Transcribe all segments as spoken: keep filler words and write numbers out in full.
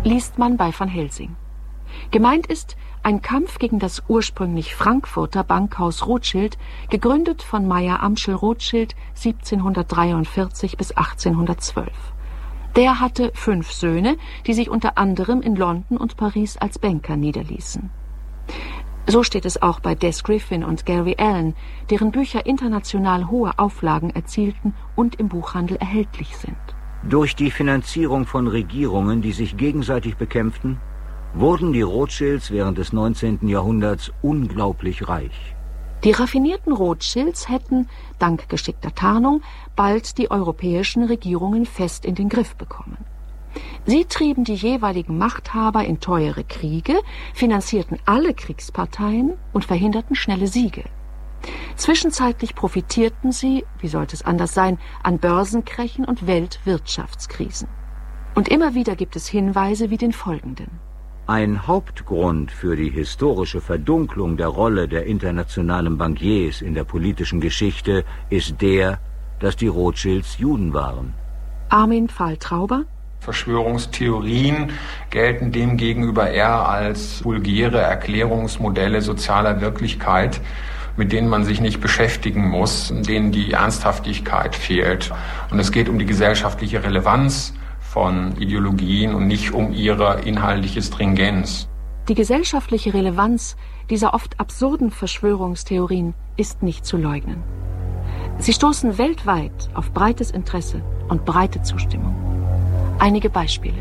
liest man bei Van Helsing. Gemeint ist ein Kampf gegen das ursprünglich Frankfurter Bankhaus Rothschild, gegründet von Meyer Amschel Rothschild siebzehnhundertdreiundvierzig bis achtzehnhundertzwölf. Der hatte fünf Söhne, die sich unter anderem in London und Paris als Banker niederließen. So steht es auch bei Des Griffin und Gary Allen, deren Bücher international hohe Auflagen erzielten und im Buchhandel erhältlich sind. Durch die Finanzierung von Regierungen, die sich gegenseitig bekämpften, wurden die Rothschilds während des neunzehnten Jahrhunderts unglaublich reich. Die raffinierten Rothschilds hätten, dank geschickter Tarnung, bald die europäischen Regierungen fest in den Griff bekommen. Sie trieben die jeweiligen Machthaber in teure Kriege, finanzierten alle Kriegsparteien und verhinderten schnelle Siege. Zwischenzeitlich profitierten sie, wie sollte es anders sein, an Börsenkrächen und Weltwirtschaftskrisen. Und immer wieder gibt es Hinweise wie den folgenden. Ein Hauptgrund für die historische Verdunklung der Rolle der internationalen Bankiers in der politischen Geschichte ist der, dass die Rothschilds Juden waren. Armin Pfahl-Trauber. Verschwörungstheorien gelten demgegenüber eher als vulgäre Erklärungsmodelle sozialer Wirklichkeit, mit denen man sich nicht beschäftigen muss, denen die Ernsthaftigkeit fehlt. Und es geht um die gesellschaftliche Relevanz von Ideologien und nicht um ihre inhaltliche Stringenz. Die gesellschaftliche Relevanz dieser oft absurden Verschwörungstheorien ist nicht zu leugnen. Sie stoßen weltweit auf breites Interesse und breite Zustimmung. Einige Beispiele.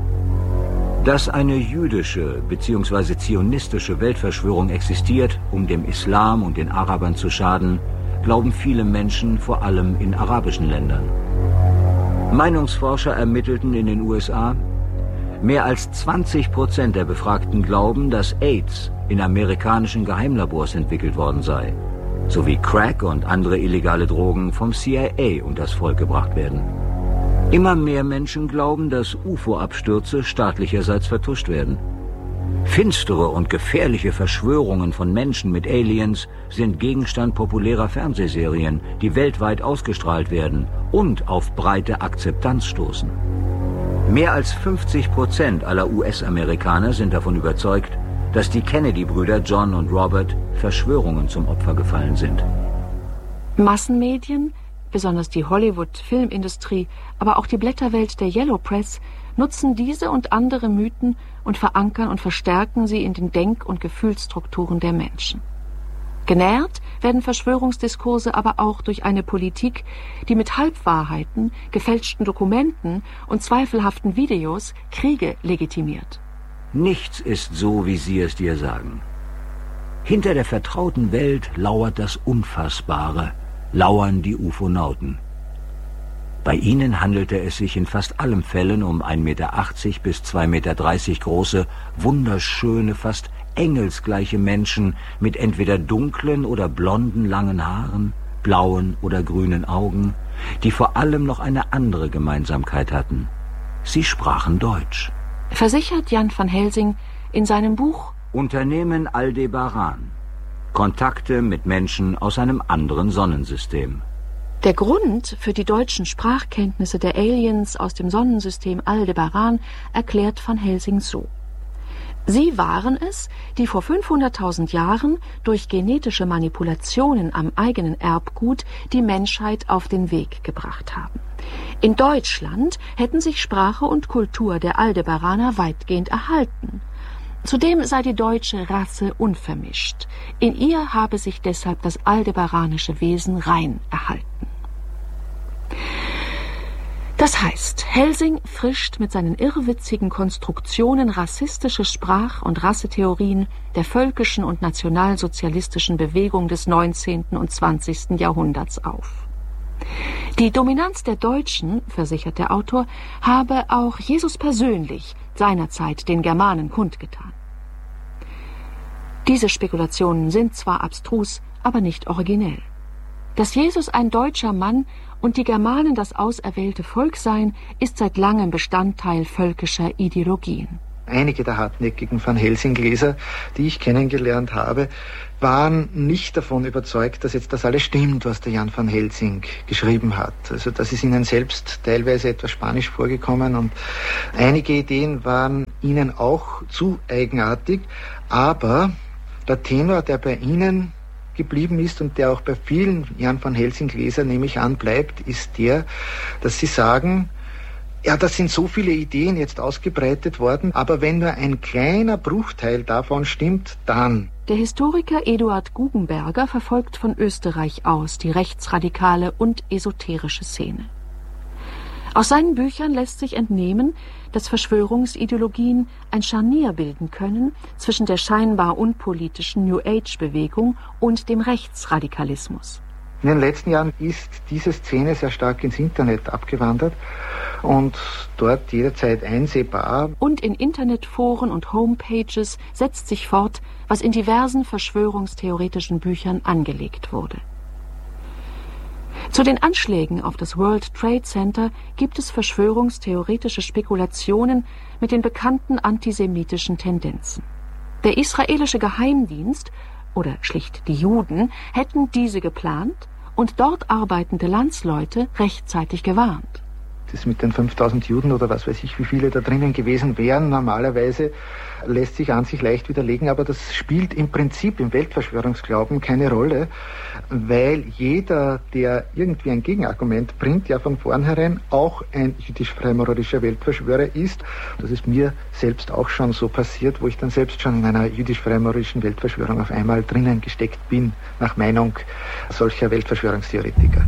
Dass eine jüdische bzw. zionistische Weltverschwörung existiert, um dem Islam und den Arabern zu schaden, glauben viele Menschen, vor allem in arabischen Ländern. Meinungsforscher ermittelten in den U S A, mehr als zwanzig Prozent der Befragten glauben, dass AIDS in amerikanischen Geheimlabors entwickelt worden sei, sowie Crack und andere illegale Drogen vom C I A unters Volk gebracht werden. Immer mehr Menschen glauben, dass U F O-Abstürze staatlicherseits vertuscht werden. Finstere und gefährliche Verschwörungen von Menschen mit Aliens sind Gegenstand populärer Fernsehserien, die weltweit ausgestrahlt werden und auf breite Akzeptanz stoßen. Mehr als fünfzig Prozent aller U S-Amerikaner sind davon überzeugt, dass die Kennedy-Brüder John und Robert Verschwörungen zum Opfer gefallen sind. Massenmedien, besonders die Hollywood-Filmindustrie, aber auch die Blätterwelt der Yellow Press, nutzen diese und andere Mythen und verankern und verstärken sie in den Denk- und Gefühlsstrukturen der Menschen. Genährt werden Verschwörungsdiskurse aber auch durch eine Politik, die mit Halbwahrheiten, gefälschten Dokumenten und zweifelhaften Videos Kriege legitimiert. Nichts ist so, wie sie es dir sagen. Hinter der vertrauten Welt lauert das Unfassbare, lauern die Ufonauten. Bei ihnen handelte es sich in fast allen Fällen um ein Meter achtzig bis zwei Meter dreißig große, wunderschöne, fast engelsgleiche Menschen mit entweder dunklen oder blonden langen Haaren, blauen oder grünen Augen, die vor allem noch eine andere Gemeinsamkeit hatten. Sie sprachen Deutsch. Versichert Jan van Helsing in seinem Buch Unternehmen Aldebaran. Kontakte mit Menschen aus einem anderen Sonnensystem. Der Grund für die deutschen Sprachkenntnisse der Aliens aus dem Sonnensystem Aldebaran erklärt van Helsing so. Sie waren es, die vor fünfhunderttausend Jahren durch genetische Manipulationen am eigenen Erbgut die Menschheit auf den Weg gebracht haben. In Deutschland hätten sich Sprache und Kultur der Aldebaraner weitgehend erhalten. Zudem sei die deutsche Rasse unvermischt. In ihr habe sich deshalb das aldebaranische Wesen rein erhalten. Das heißt, Helsing frischt mit seinen irrwitzigen Konstruktionen rassistische Sprach- und Rassetheorien der völkischen und nationalsozialistischen Bewegung des neunzehnten und zwanzigsten Jahrhunderts auf. Die Dominanz der Deutschen, versichert der Autor, habe auch Jesus persönlich seinerzeit den Germanen kundgetan. Diese Spekulationen sind zwar abstrus, aber nicht originell. Dass Jesus ein deutscher Mann und die Germanen das auserwählte Volk seien, ist seit langem Bestandteil völkischer Ideologien. Einige der hartnäckigen Van Helsing-Leser, die ich kennengelernt habe, waren nicht davon überzeugt, dass jetzt das alles stimmt, was der Jan van Helsing geschrieben hat. Also das ist ihnen selbst teilweise etwas spanisch vorgekommen und einige Ideen waren ihnen auch zu eigenartig, aber der Tenor, der bei ihnen geblieben ist und der auch bei vielen Jan van Helsing-Lesern, nehme ich an, bleibt, ist der, dass sie sagen, ja, das sind so viele Ideen jetzt ausgebreitet worden, aber wenn nur ein kleiner Bruchteil davon stimmt, dann. Der Historiker Eduard Guggenberger verfolgt von Österreich aus die rechtsradikale und esoterische Szene. Aus seinen Büchern lässt sich entnehmen, dass Verschwörungsideologien ein Scharnier bilden können zwischen der scheinbar unpolitischen New Age-Bewegung und dem Rechtsradikalismus. In den letzten Jahren ist diese Szene sehr stark ins Internet abgewandert und dort jederzeit einsehbar. Und in Internetforen und Homepages setzt sich fort, was in diversen verschwörungstheoretischen Büchern angelegt wurde. Zu den Anschlägen auf das World Trade Center gibt es verschwörungstheoretische Spekulationen mit den bekannten antisemitischen Tendenzen. Der israelische Geheimdienst oder schlicht die Juden hätten diese geplant und dort arbeitende Landsleute rechtzeitig gewarnt. Das mit den fünftausend Juden oder was weiß ich, wie viele da drinnen gewesen wären, normalerweise lässt sich an sich leicht widerlegen, aber das spielt im Prinzip im Weltverschwörungsglauben keine Rolle, weil jeder, der irgendwie ein Gegenargument bringt, ja von vornherein auch ein jüdisch-freimaurerischer Weltverschwörer ist. Das ist mir selbst auch schon so passiert, wo ich dann selbst schon in einer jüdisch-freimaurerischen Weltverschwörung auf einmal drinnen gesteckt bin, nach Meinung solcher Weltverschwörungstheoretiker.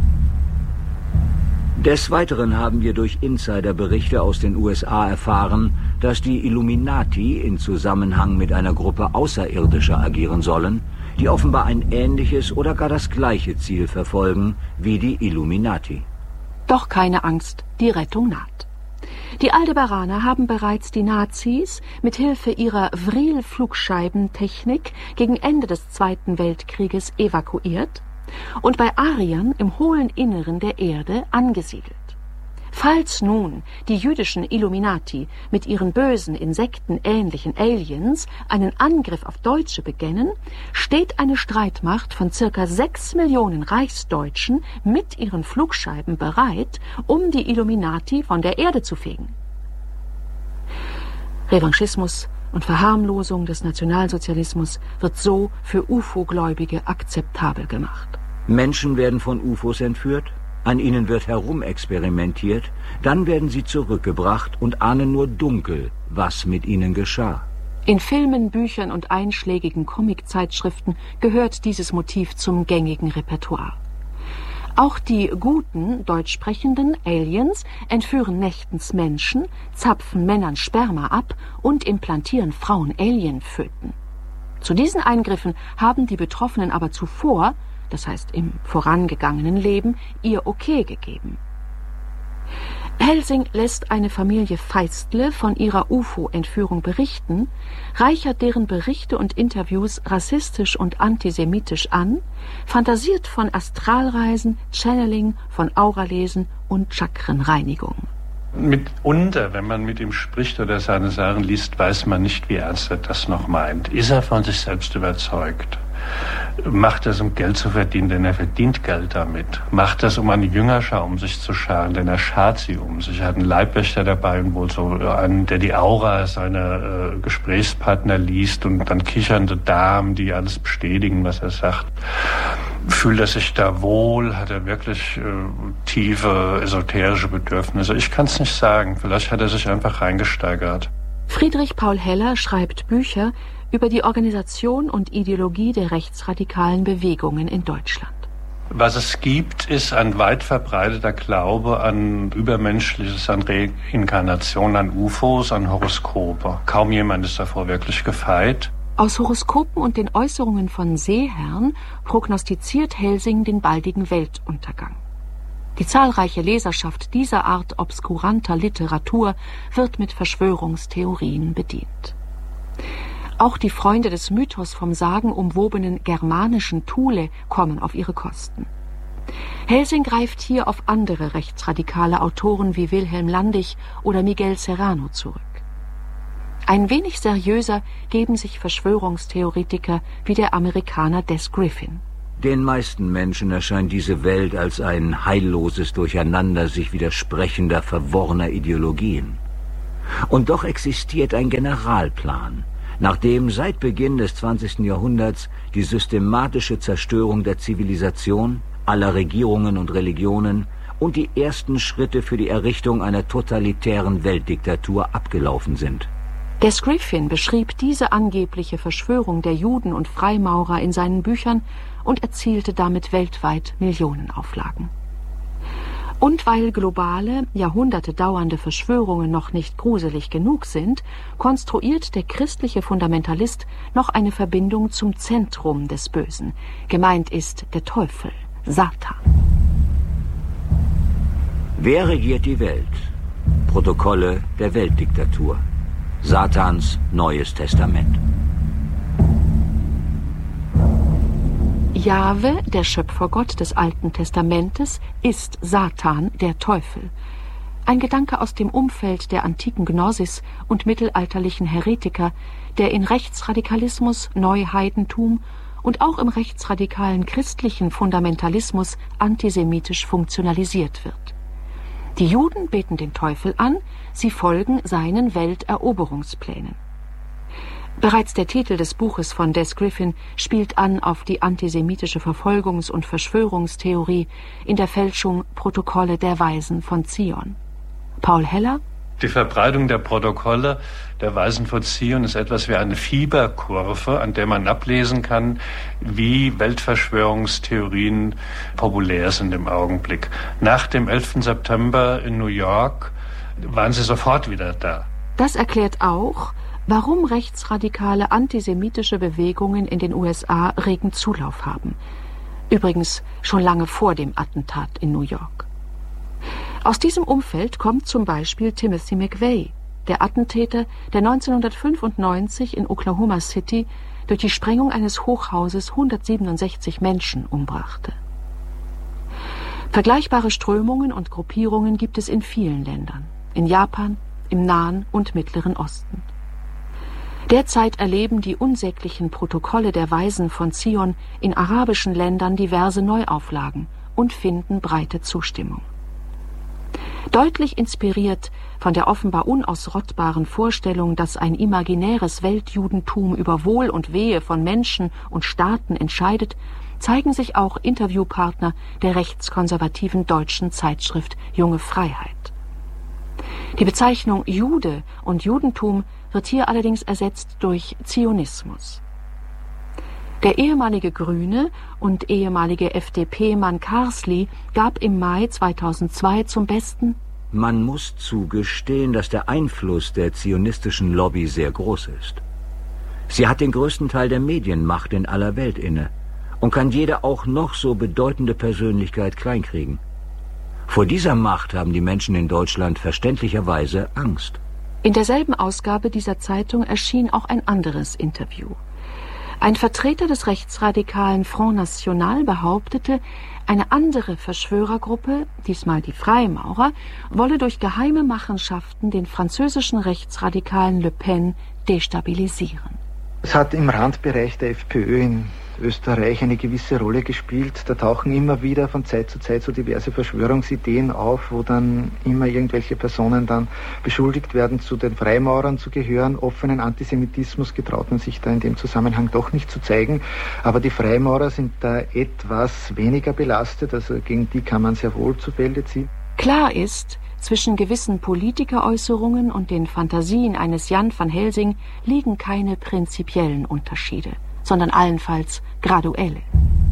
Des Weiteren haben wir durch Insiderberichte aus den U S A erfahren, dass die Illuminati in Zusammenhang mit einer Gruppe Außerirdischer agieren sollen, die offenbar ein ähnliches oder gar das gleiche Ziel verfolgen wie die Illuminati. Doch keine Angst, die Rettung naht. Die Aldebaraner haben bereits die Nazis mit Hilfe ihrer Vril-Flugscheibentechnik gegen Ende des Zweiten Weltkrieges evakuiert und bei Ariern im hohlen Inneren der Erde angesiedelt. Falls nun die jüdischen Illuminati mit ihren bösen, insektenähnlichen Aliens einen Angriff auf Deutsche beginnen, steht eine Streitmacht von circa sechs Millionen Reichsdeutschen mit ihren Flugscheiben bereit, um die Illuminati von der Erde zu fegen. Revanchismus und Verharmlosung des Nationalsozialismus wird so für U F O-Gläubige akzeptabel gemacht. Menschen werden von U F Os entführt, an ihnen wird herumexperimentiert, dann werden sie zurückgebracht und ahnen nur dunkel, was mit ihnen geschah. In Filmen, Büchern und einschlägigen Comiczeitschriften gehört dieses Motiv zum gängigen Repertoire. Auch die guten, deutsch sprechenden Aliens entführen nächtens Menschen, zapfen Männern Sperma ab und implantieren Frauen Alienföten. Zu diesen Eingriffen haben die Betroffenen aber zuvor, das heißt im vorangegangenen Leben, ihr Okay gegeben. Helsing lässt eine Familie Feistle von ihrer U F O-Entführung berichten, reichert deren Berichte und Interviews rassistisch und antisemitisch an, fantasiert von Astralreisen, Channeling, von Auralesen und Chakrenreinigung. Mitunter, wenn man mit ihm spricht oder seine Sachen liest, weiß man nicht, wie ernst er das noch meint. Ist er von sich selbst überzeugt? Macht er es, um Geld zu verdienen, denn er verdient Geld damit? Macht er es, um eine Jüngerschar um sich zu scharen, denn er schart sie um sich? Er hat einen Leibwächter dabei und wohl so einen, der die Aura seiner äh, Gesprächspartner liest und dann kichernde Damen, die alles bestätigen, was er sagt. Fühlt er sich da wohl? Hat er wirklich äh, tiefe esoterische Bedürfnisse? Ich kann es nicht sagen. Vielleicht hat er sich einfach reingesteigert. Friedrich Paul Heller schreibt Bücher über die Organisation und Ideologie der rechtsradikalen Bewegungen in Deutschland. Was es gibt, ist ein weit verbreiteter Glaube an Übermenschliches, an Reinkarnation, an U F Os, an Horoskope. Kaum jemand ist davor wirklich gefeit. Aus Horoskopen und den Äußerungen von Seeherren prognostiziert Helsing den baldigen Weltuntergang. Die zahlreiche Leserschaft dieser Art obskuranter Literatur wird mit Verschwörungstheorien bedient. Auch die Freunde des Mythos vom sagenumwobenen germanischen Thule kommen auf ihre Kosten. Helsing greift hier auf andere rechtsradikale Autoren wie Wilhelm Landig oder Miguel Serrano zurück. Ein wenig seriöser geben sich Verschwörungstheoretiker wie der Amerikaner Des Griffin. Den meisten Menschen erscheint diese Welt als ein heilloses Durcheinander sich widersprechender, verworrener Ideologien. Und doch existiert ein Generalplan, nach dem seit Beginn des zwanzigsten Jahrhunderts die systematische Zerstörung der Zivilisation, aller Regierungen und Religionen und die ersten Schritte für die Errichtung einer totalitären Weltdiktatur abgelaufen sind. Des Griffin beschrieb diese angebliche Verschwörung der Juden und Freimaurer in seinen Büchern und erzielte damit weltweit Millionenauflagen. Und weil globale, Jahrhunderte dauernde Verschwörungen noch nicht gruselig genug sind, konstruiert der christliche Fundamentalist noch eine Verbindung zum Zentrum des Bösen. Gemeint ist der Teufel, Satan. Wer regiert die Welt? Protokolle der Weltdiktatur. Satans Neues Testament. Jahwe, der Schöpfergott des Alten Testamentes, ist Satan, der Teufel. Ein Gedanke aus dem Umfeld der antiken Gnosis und mittelalterlichen Heretiker, der in Rechtsradikalismus, Neuheidentum und auch im rechtsradikalen christlichen Fundamentalismus antisemitisch funktionalisiert wird. Die Juden beten den Teufel an, sie folgen seinen Welteroberungsplänen. Bereits der Titel des Buches von Des Griffin spielt an auf die antisemitische Verfolgungs- und Verschwörungstheorie in der Fälschung Protokolle der Weisen von Zion. Paul Heller: Die Verbreitung der Protokolle der Weisen von Zion ist etwas wie eine Fieberkurve, an der man ablesen kann, wie Weltverschwörungstheorien populär sind im Augenblick. Nach dem elften September in New York waren sie sofort wieder da. Das erklärt auch, warum rechtsradikale antisemitische Bewegungen in den U S A regen Zulauf haben. Übrigens schon lange vor dem Attentat in New York. Aus diesem Umfeld kommt zum Beispiel Timothy McVeigh, der Attentäter, der neunzehnhundertfünfundneunzig in Oklahoma City durch die Sprengung eines Hochhauses hundertsiebenundsechzig Menschen umbrachte. Vergleichbare Strömungen und Gruppierungen gibt es in vielen Ländern, in Japan, im Nahen und Mittleren Osten. Derzeit erleben die unsäglichen Protokolle der Weisen von Zion in arabischen Ländern diverse Neuauflagen und finden breite Zustimmung. Deutlich inspiriert von der offenbar unausrottbaren Vorstellung, dass ein imaginäres Weltjudentum über Wohl und Wehe von Menschen und Staaten entscheidet, zeigen sich auch Interviewpartner der rechtskonservativen deutschen Zeitschrift Junge Freiheit. Die Bezeichnung Jude und Judentum wird hier allerdings ersetzt durch Zionismus. Der ehemalige Grüne und ehemalige F D P-Mann Carsley gab im Mai zweitausendzwei zum Besten: Man muss zugestehen, dass der Einfluss der zionistischen Lobby sehr groß ist. Sie hat den größten Teil der Medienmacht in aller Welt inne und kann jede auch noch so bedeutende Persönlichkeit kleinkriegen. Vor dieser Macht haben die Menschen in Deutschland verständlicherweise Angst. In derselben Ausgabe dieser Zeitung erschien auch ein anderes Interview. Ein Vertreter des rechtsradikalen Front National behauptete, eine andere Verschwörergruppe, diesmal die Freimaurer, wolle durch geheime Machenschaften den französischen Rechtsradikalen Le Pen destabilisieren. Es hat im Randbereich der FPÖ in Österreich eine gewisse Rolle gespielt. Da tauchen immer wieder von Zeit zu Zeit so diverse Verschwörungsideen auf, wo dann immer irgendwelche Personen dann beschuldigt werden, zu den Freimaurern zu gehören. Offenen Antisemitismus getraut man sich da in dem Zusammenhang doch nicht zu zeigen. Aber die Freimaurer sind da etwas weniger belastet, also gegen die kann man sehr wohl zu Felde ziehen. Klar ist, zwischen gewissen Politikeräußerungen und den Fantasien eines Jan van Helsing liegen keine prinzipiellen Unterschiede, sondern allenfalls graduelle.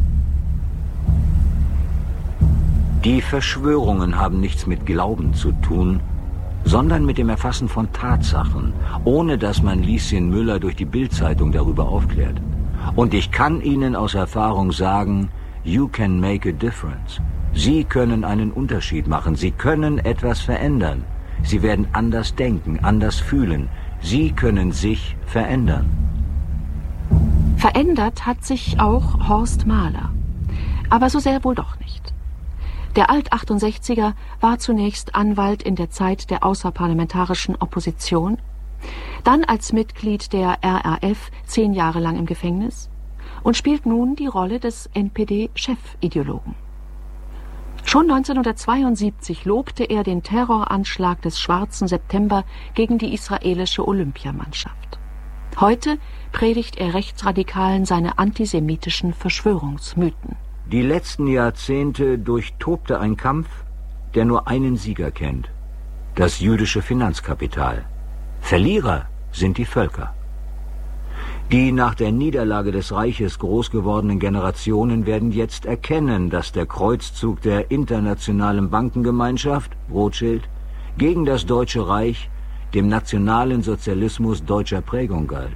Die Verschwörungen haben nichts mit Glauben zu tun, sondern mit dem Erfassen von Tatsachen, ohne dass man Lieschen Müller durch die Bild-Zeitung darüber aufklärt. Und ich kann Ihnen aus Erfahrung sagen, you can make a difference. Sie können einen Unterschied machen, Sie können etwas verändern. Sie werden anders denken, anders fühlen. Sie können sich verändern. Verändert hat sich auch Horst Mahler. Aber so sehr wohl doch nicht. Der Alt-achtundsechziger war zunächst Anwalt in der Zeit der außerparlamentarischen Opposition, dann als Mitglied der R A F zehn Jahre lang im Gefängnis und spielt nun die Rolle des N P D-Chefideologen. Schon neunzehnhundertzweiundsiebzig lobte er den Terroranschlag des Schwarzen September gegen die israelische Olympiamannschaft. Heute predigt er Rechtsradikalen seine antisemitischen Verschwörungsmythen. Die letzten Jahrzehnte durchtobte ein Kampf, der nur einen Sieger kennt: das jüdische Finanzkapital. Verlierer sind die Völker. Die nach der Niederlage des Reiches groß gewordenen Generationen werden jetzt erkennen, dass der Kreuzzug der internationalen Bankengemeinschaft, Rothschild, gegen das Deutsche Reich, dem nationalen Sozialismus deutscher Prägung galt.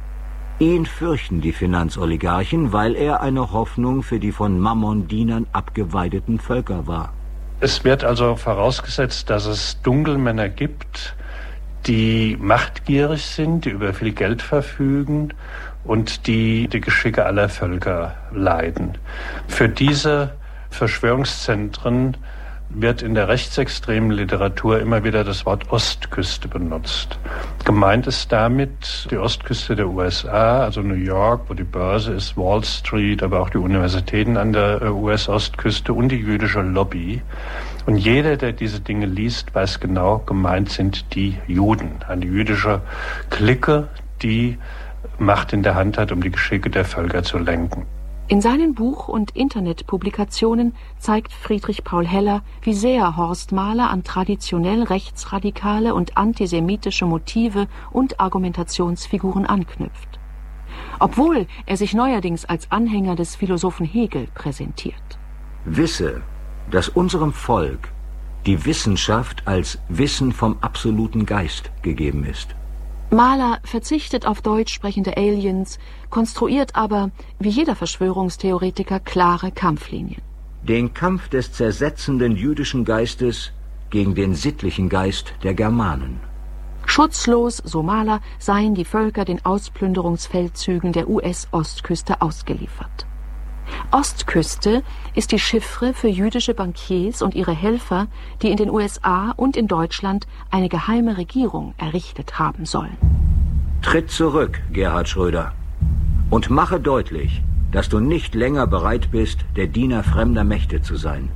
Ihn fürchten die Finanzoligarchen, weil er eine Hoffnung für die von Mammon-Dienern abgeweideten Völker war. Es wird also vorausgesetzt, dass es Dunkelmänner gibt, die machtgierig sind, die über viel Geld verfügen und die die Geschicke aller Völker leiden. Für diese Verschwörungszentren wird in der rechtsextremen Literatur immer wieder das Wort Ostküste benutzt. Gemeint ist damit die Ostküste der U S A, also New York, wo die Börse ist, Wall Street, aber auch die Universitäten an der U S-Ostküste und die jüdische Lobby. Und jeder, der diese Dinge liest, weiß genau, gemeint sind die Juden, eine jüdische Clique, die Macht in der Hand hat, um die Geschicke der Völker zu lenken. In seinen Buch- und Internetpublikationen zeigt Friedrich Paul Heller, wie sehr Horst Mahler an traditionell rechtsradikale und antisemitische Motive und Argumentationsfiguren anknüpft. Obwohl er sich neuerdings als Anhänger des Philosophen Hegel präsentiert. Wisse, dass unserem Volk die Wissenschaft als Wissen vom absoluten Geist gegeben ist. Mahler verzichtet auf deutsch sprechende Aliens, konstruiert aber, wie jeder Verschwörungstheoretiker, klare Kampflinien. Den Kampf des zersetzenden jüdischen Geistes gegen den sittlichen Geist der Germanen. Schutzlos, so Mahler, seien die Völker den Ausplünderungsfeldzügen der U S-Ostküste ausgeliefert. Ostküste ist die Chiffre für jüdische Bankiers und ihre Helfer, die in den U S A und in Deutschland eine geheime Regierung errichtet haben sollen. Tritt zurück, Gerhard Schröder, und mache deutlich, dass du nicht länger bereit bist, der Diener fremder Mächte zu sein.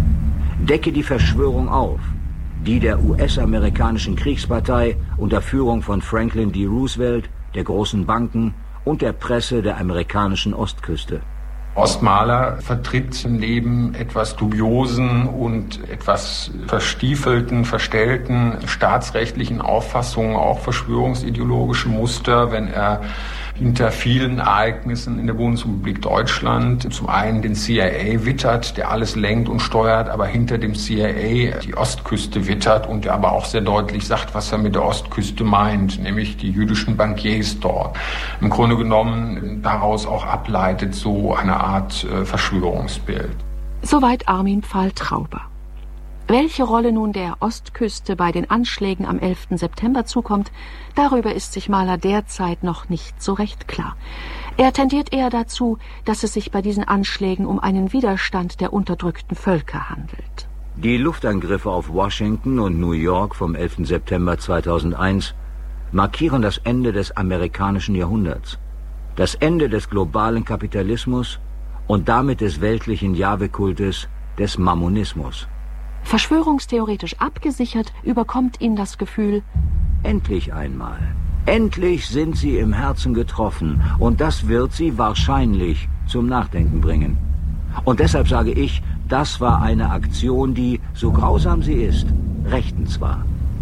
Decke die Verschwörung auf, die der U S-amerikanischen Kriegspartei unter Führung von Franklin D. Roosevelt, der großen Banken und der Presse der amerikanischen Ostküste. Horst Mahler vertritt im Leben etwas dubiosen und etwas verstiefelten, verstellten staatsrechtlichen Auffassungen, auch verschwörungsideologische Muster, wenn er hinter vielen Ereignissen in der Bundesrepublik Deutschland zum einen den C I A wittert, der alles lenkt und steuert, aber hinter dem C I A die Ostküste wittert und der aber auch sehr deutlich sagt, was er mit der Ostküste meint, nämlich die jüdischen Bankiers dort. Im Grunde genommen daraus auch ableitet so eine Art äh, Verschwörungsbild. Soweit Armin Pfahl-Trauber. Welche Rolle nun der Ostküste bei den Anschlägen am elften September zukommt, darüber ist sich Mahler derzeit noch nicht so recht klar. Er tendiert eher dazu, dass es sich bei diesen Anschlägen um einen Widerstand der unterdrückten Völker handelt. Die Luftangriffe auf Washington und New York vom elften September zweitausendeins markieren das Ende des amerikanischen Jahrhunderts, das Ende des globalen Kapitalismus und damit des weltlichen Jahwe-Kultes, des Mammonismus. Verschwörungstheoretisch abgesichert überkommt ihn das Gefühl: Endlich einmal. Endlich sind sie im Herzen getroffen und das wird sie wahrscheinlich zum Nachdenken bringen. Und deshalb sage ich, das war eine Aktion, die, so grausam sie ist, rechtens war.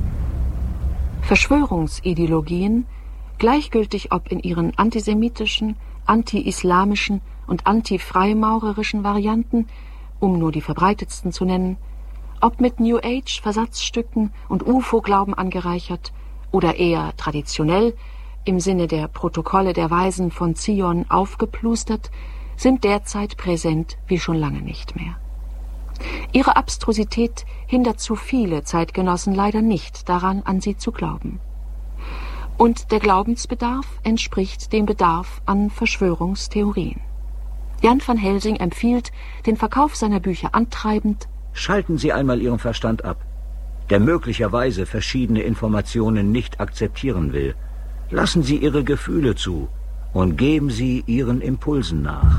Verschwörungsideologien, gleichgültig ob in ihren antisemitischen, anti-islamischen und anti-freimaurerischen Varianten, um nur die verbreitetsten zu nennen, ob mit New Age Versatzstücken und U F O-Glauben angereichert oder eher traditionell im Sinne der Protokolle der Weisen von Zion aufgeplustert, sind derzeit präsent wie schon lange nicht mehr. Ihre Abstrusität hindert zu viele Zeitgenossen leider nicht daran, an sie zu glauben. Und der Glaubensbedarf entspricht dem Bedarf an Verschwörungstheorien. Jan van Helsing empfiehlt, den Verkauf seiner Bücher antreibend: Schalten Sie einmal Ihren Verstand ab. der möglicherweise verschiedene Informationen nicht akzeptieren will. Lassen Sie Ihre Gefühle zu und geben Sie Ihren Impulsen nach.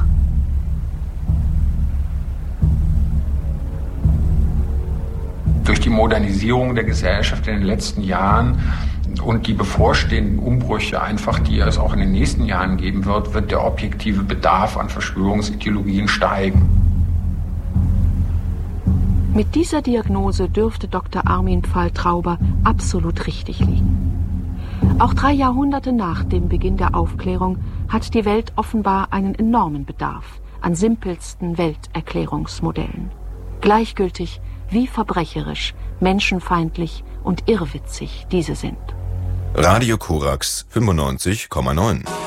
Durch die Modernisierung der Gesellschaft in den letzten Jahren und die bevorstehenden Umbrüche einfach, die es auch in den nächsten Jahren geben wird, wird der objektive Bedarf an Verschwörungsideologien steigen. Mit dieser Diagnose dürfte Doktor Armin Pfahl-Trauber absolut richtig liegen. Auch drei Jahrhunderte nach dem Beginn der Aufklärung hat die Welt offenbar einen enormen Bedarf an simpelsten Welterklärungsmodellen. Gleichgültig, wie verbrecherisch, menschenfeindlich und irrwitzig diese sind. Radio Korax fünfundneunzig Komma neun